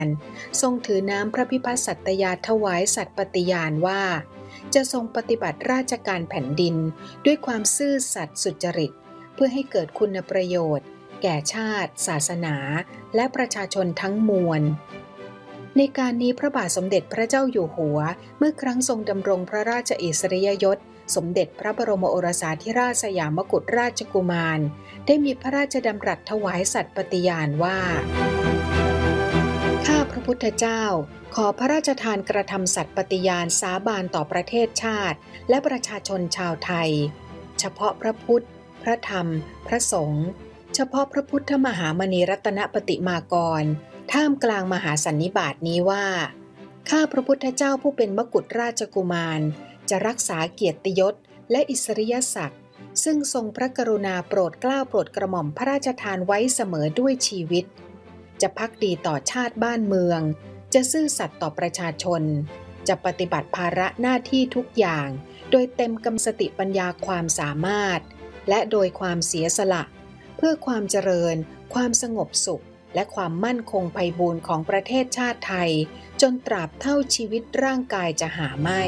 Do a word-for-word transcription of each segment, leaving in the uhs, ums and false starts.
ทรงถือน้ำพระพิพัฒน์สัตยาถวายสัตย์ปฏิญาณว่าจะทรงปฏิบัติราชการแผ่นดินด้วยความซื่อสัตย์สุจริตเพื่อให้เกิดคุณประโยชน์แก่ชาติศาสนาและประชาชนทั้งมวลในการนี้พระบาทสมเด็จพระเจ้าอยู่หัวเมื่อครั้งทรงดำรงพระราชอิสริยยศสมเด็จพระบรมโอรสาธิราชสยามกุฎราชกุมารได้มีพระราชดำรัสถวายสัตย์ปฏิญาณว่าข้าพระพุทธเจ้าขอพระราชทานกระทำสัตย์ปฏิญาณสาบานต่อประเทศชาติและประชาชนชาวไทยเฉพาะพระพุทธพระธรรมพระสงฆ์เฉพาะพระพุทธมหามณีรัตนปฏิมากรท่ามกลางมหาสันนิบาตนี้ว่าข้าพระพุทธเจ้าผู้เป็นมกุฎราชกุมารจะรักษาเกียรติยศและอิสริยศักดิ์ซึ่งทรงพระกรุณาโปรดเกล้าโปรดกระหม่อมพระราชทานไว้เสมอด้วยชีวิตจะภักดีต่อชาติบ้านเมืองจะซื่อสัตย์ต่อประชาชนจะปฏิบัติภาระหน้าที่ทุกอย่างโดยเต็มกำสติปัญญาความสามารถและโดยความเสียสละเพื่อความเจริญความสงบสุขและความมั่นคงไพบูลย์ของประเทศชาติไทยจนตราบเท่าชีวิตร่างกายจะหาไม่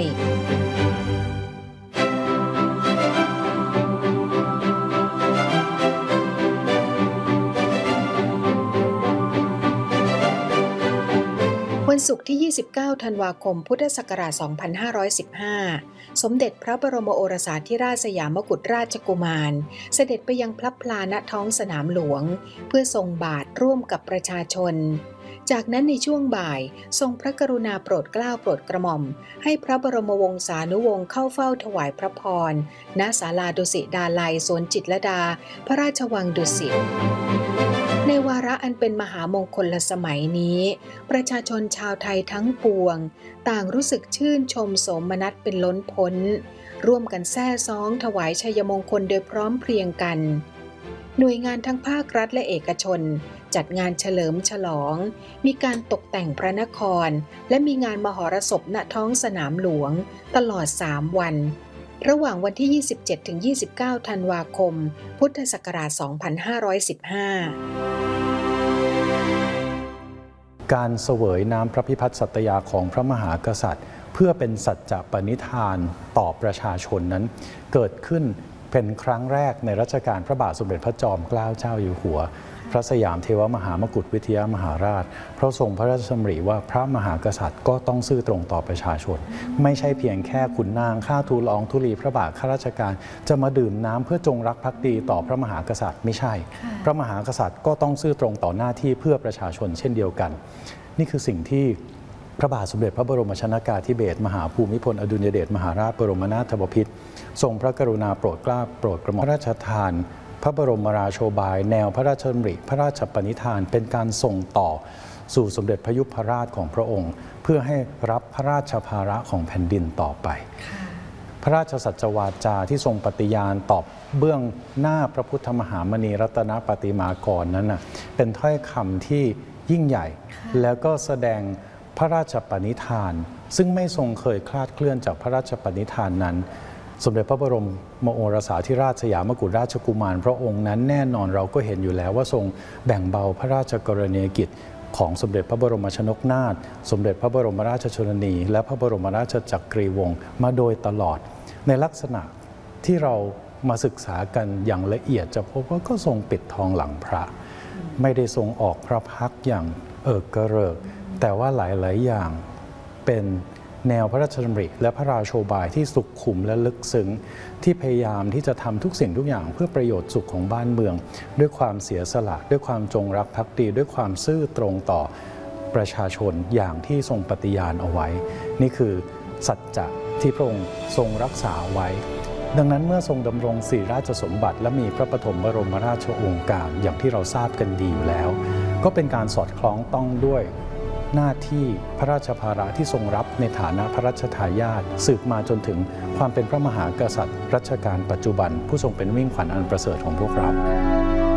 วันศุกร์ที่ยี่สิบเก้าธันวาคมพุทธศักราชสองพันห้าร้อยสิบห้าสมเด็จพระบรมโอรสาธิราชสยามกุฎราชกุมารเสด็จไปยังพลับพลาณท้องสนามหลวงเพื่อทรงบาตรร่วมกับประชาชนจากนั้นในช่วงบ่ายทรงพระกรุณาโปรดเกล้าโปรดกระหม่อมให้พระบรมวงศานุวงศ์เข้าเฝ้าถวายพระพรณศาลาดุสิตดาลัยสวนจิตรลดาพระราชวังดุสิตในวาระอันเป็นมหามงคลสมัยนี้ประชาชนชาวไทยทั้งปวงต่างรู้สึกชื่นชมโสมนัสเป็นล้นพ้นร่วมกันแซ่ซ้องถวายชัยมงคลโดยพร้อมเพรียงกันหน่วยงานทั้งภาครัฐและเอกชนจัดงานเฉลิมฉลองมีการตกแต่งพระนครและมีงานมหรสพณท้องสนามหลวงตลอดสามวันระหว่างวันที่ ยี่สิบเจ็ดถึงยี่สิบเก้า ธันวาคม พุทธศักราช สองพันห้าร้อยสิบห้าการเสวยน้ำพระพิพัฒน์สัตยาของพระมหากษัตริย์เพื่อเป็นสัจจะปณิธานต่อประชาชนนั้นเกิดขึ้นเป็นครั้งแรกในรัชกาลพระบาทสมเด็จพระจอมเกล้าเจ้าอยู่หัวพระสยามเทวมหามกุฎวิทยามหาราชพระทรงพระราชดำริว่าพระมหากษัตริย์ก็ต้องซื่อตรงต่อประชาชนไม่ใช่เพียงแค่ขุนนางข้าทูลละอองธุลีพระบาทข้าราชการจะมาดื่มน้ำเพื่อจงรักภักดีต่อพระมหากษัตริย์ไม่ใช่พระมหากษัตริย์ก็ต้องซื่อตรงต่อหน้าที่เพื่อประชาชนเช่นเดียวกันนี่คือสิ่งที่พระบาทสมเด็จพระบรมชนกาธิเบศรมหาภูมิพลอดุลยเดชมหาราชบรมนาถบพิตรทรงพระกรุณาโปรดเกล้าโปรดกระหม่อมพระราชทานพระบรมราโชบายแนวพระราชดำริพระราชปณิธานเป็นการส่งต่อสู่สมเด็จพระยุพราชของพระองค์เพื่อให้รับพระราชภาระของแผ่นดินต่อไปพระราชสัจวาจาที่ทรงปฏิญาณตอบเบื้องหน้าพระพุทธมหามณีรัตนปฏิมากรนั้นนะเป็นถ้อยคำที่ยิ่งใหญ่แล้วก็แสดงพระราชปณิธานซึ่งไม่ทรงเคยคลาดเคลื่อนจากพระราชปณิธานนั้นสมเด็จพระบรมโอรสาธิราชสยามกุฎราชกุมารพระองค์นั้นแน่นอนเราก็เห็นอยู่แล้วว่าทรงแบ่งเบาพระราชกรณียกิจของสมเด็จพระบรมชนกนาถสมเด็จพระบรมราชชนนีและพระบรมราชจักรีวงศ์มาโดยตลอดในลักษณะที่เรามาศึกษากันอย่างละเอียดจะพบว่าก็ทรงปิดทองหลังพระไม่ได้ทรงออกพระพักตร์อย่างเอิกกระเริกแต่ว่าหลายๆอย่างเป็นแนวพระราชดำริและพระราโชบายที่สุขุมและลึกซึ้งที่พยายามที่จะทำทุกสิ่งทุกอย่างเพื่อประโยชน์สุขของบ้านเมืองด้วยความเสียสละด้วยความจงรักภักดีด้วยความซื่อตรงต่อประชาชนอย่างที่ทรงปฏิญาณเอาไว้นี่คือสัจจะที่พระองค์ทรงรักษาไว้ดังนั้นเมื่อทรงดำรงสิริราชสมบัติและมีพระปฐมบรมราชโองการอย่างที่เราทราบกันดีอยู่แล้วก็เป็นการสอดคล้องต้องด้วยหน้าที่พระราชภาระที่ทรงรับในฐานะพระราชทายาทสืบมาจนถึงความเป็นพระมหากษัตริย์รัชกาลปัจจุบันผู้ทรงเป็นมิ่งขวัญอันประเสริฐของพวกเรา